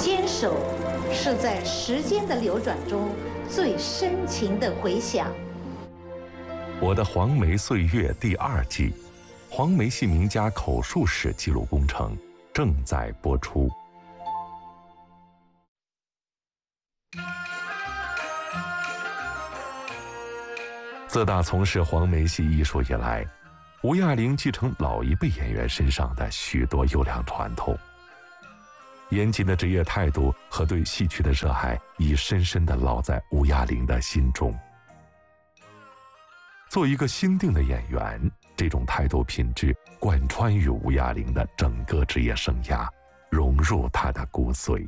坚守是在时间的流转中最深情的回响。 我的黄梅岁月第2季，黄梅戏名家口述史记录工程正在播出。自打从事黄梅戏艺术以来，吴亚玲继承老一辈演员身上的许多优良传统。严谨的职业态度和对戏曲的热爱已深深地烙在吴亚玲的心中。做一个心定的演员，这种态度品质贯穿于吴亚玲的整个职业生涯，融入她的骨髓。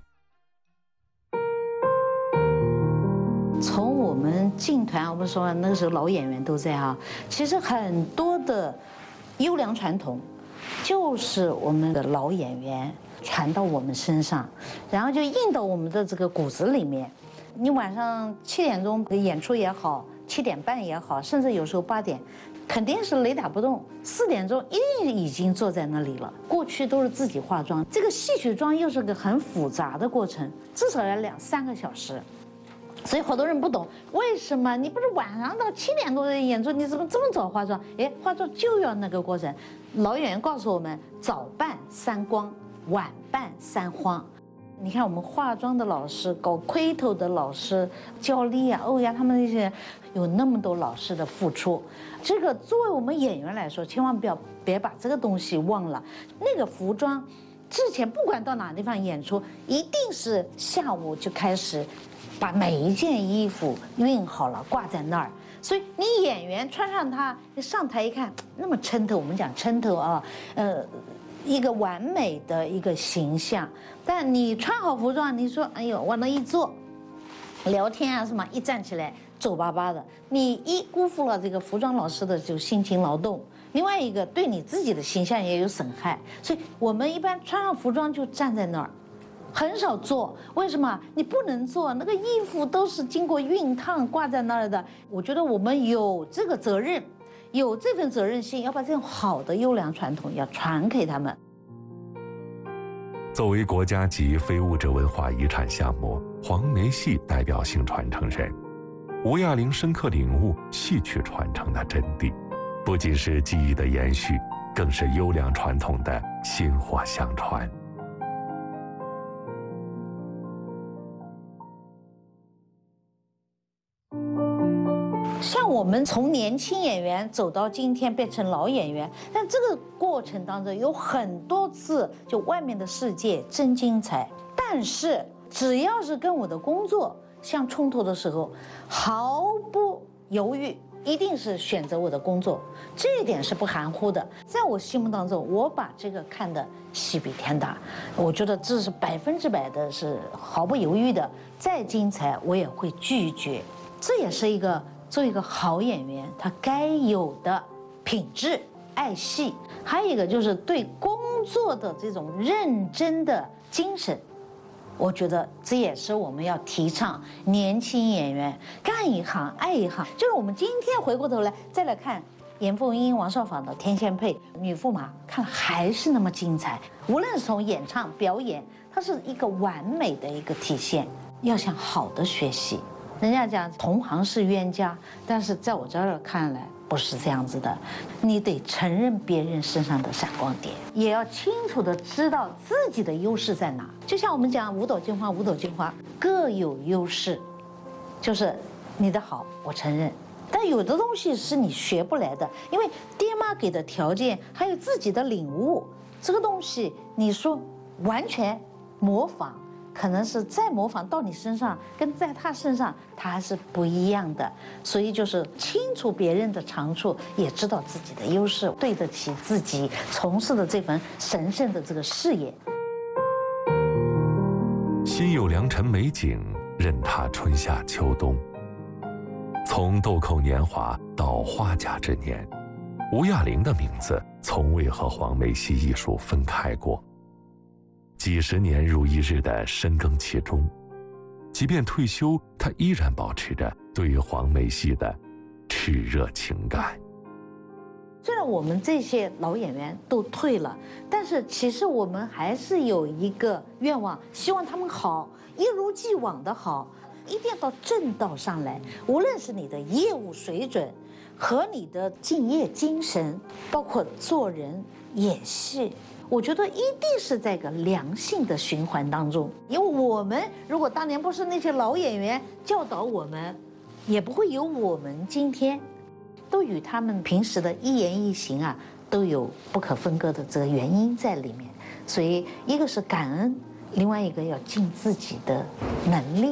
从我们进团，我们说那个时候老演员都在哈，其实很多的优良传统，就是我们的老演员传到我们身上，然后就印到我们的这个骨子里面。你晚上7点钟演出也好，7点半也好，甚至有时候8点，肯定是雷打不动，4点钟一定已经坐在那里了。过去都是自己化妆，这个戏曲妆又是个很复杂的过程，至少要2-3个小时。所以好多人不懂，为什么你不是晚上到7点多的演出，你怎么这么早化妆？哎，化妆就要那个过程。老演员告诉我们，早扮3光，晚扮3慌。你看我们化妆的老师、搞盔头的老师、焦丽啊、欧阳他们那些，有那么多老师的付出。这个作为我们演员来说，千万别把这个东西忘了。那个服装，之前不管到哪地方演出，一定是下午就开始把每一件衣服熨好了挂在那儿。所以你演员穿上它，你上台一看，那么抻头，我们讲抻头啊，一个完美的一个形象。但你穿好服装，你说哎呦往那一坐，聊天啊什么，一站起来皱巴巴的，你一辜负了这个服装老师的就辛勤劳动，另外一个对你自己的形象也有损害。所以我们一般穿上服装就站在那儿，很少坐。为什么？你不能坐，那个衣服都是经过熨烫挂在那儿的。我觉得我们有这个责任，有这份责任心，要把这种好的优良传统要传给他们。 作为国家级非物质文化遗产项目黄梅戏代表性传承人，吴亚玲深刻领悟戏曲传承的真谛，不仅是技艺的延续，更是优良传统的薪火相传。 像我们从年轻演员走到今天变成老演员，但这个过程当中有很多次就外面的世界真精彩，但是只要是跟我的工作相冲突的时候，毫不犹豫一定是选择我的工作，这一点是不含糊的。在我心目当中，我把这个看得戏比天大，我觉得这是100%的是毫不犹豫的，再精彩我也会拒绝。这也是一个做一个好演员他该有的品质，爱戏。还有一个就是对工作的这种认真的精神，我觉得这也是我们要提倡年轻演员干一行爱一行。就是我们今天回过头来再来看严凤英、王少舫的天仙配、女驸马，看还是那么精彩。无论是从演唱表演，它是一个完美的一个体现。要向好的学习。人家讲同行是冤家，但是在我这儿看来不是这样子的。你得承认别人身上的闪光点，也要清楚的知道自己的优势在哪。就像我们讲五斗金花，五斗金花各有优势，就是你的好我承认，但有的东西是你学不来的，因为爹妈给的条件还有自己的领悟，这个东西你说完全模仿，可能是再模仿到你身上，跟在他身上他还是不一样的。所以就是清楚别人的长处，也知道自己的优势，对得起自己从事的这份神圣的这个事业。 心有良辰美景，任他春夏秋冬。从豆蔻年华到花甲之年，吴亚玲的名字从未和黄梅戏艺术分开过。几十年如一日的深耕其中，即便退休，他依然保持着对于黄梅戏的炽热情感。 虽然然我们这些老演员都退了，但是其实我们还是有一个愿望，希望他们好，一如既往的好，一定要到正道上来。无论是你的业务水准和你的敬业精神，包括做人演戏，我觉得一定是在一个良性的循环当中。因为我们如果当年不是那些老演员教导我们，也不会有我们今天。都与他们平时的一言一行啊，都有不可分割的这个原因在里面。所以，一个是感恩，另外一个要尽自己的能力。